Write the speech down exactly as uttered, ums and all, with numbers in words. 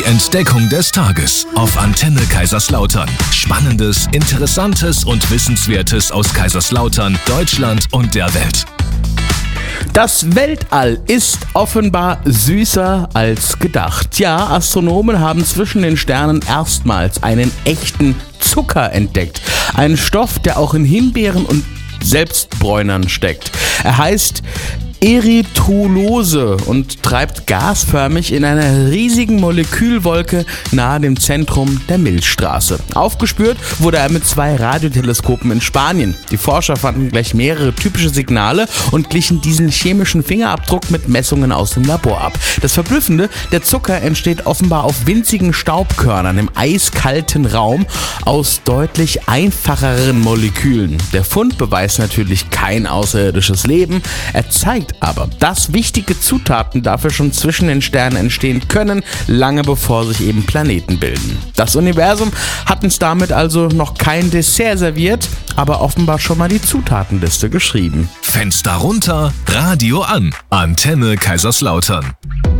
Die Entdeckung des Tages auf Antenne Kaiserslautern. Spannendes, Interessantes und Wissenswertes aus Kaiserslautern, Deutschland und der Welt. Das Weltall ist offenbar süßer als gedacht. Ja, Astronomen haben zwischen den Sternen erstmals einen echten Zucker entdeckt. Einen Stoff, der auch in Himbeeren und Selbstbräunern steckt. Er heißt Erythrulose und treibt gasförmig in einer riesigen Molekülwolke nahe dem Zentrum der Milchstraße. Aufgespürt wurde er mit zwei Radioteleskopen in Spanien. Die Forscher fanden gleich mehrere typische Signale und glichen diesen chemischen Fingerabdruck mit Messungen aus dem Labor ab. Das Verblüffende, der Zucker entsteht offenbar auf winzigen Staubkörnern im eiskalten Raum aus deutlich einfacheren Molekülen. Der Fund beweist natürlich kein außerirdisches Leben, er zeigt aber, dass wichtige Zutaten dafür schon zwischen den Sternen entstehen können, lange bevor sich eben Planeten bilden. Das Universum hat uns damit also noch kein Dessert serviert, aber offenbar schon mal die Zutatenliste geschrieben. Fenster runter, Radio an. Antenne Kaiserslautern.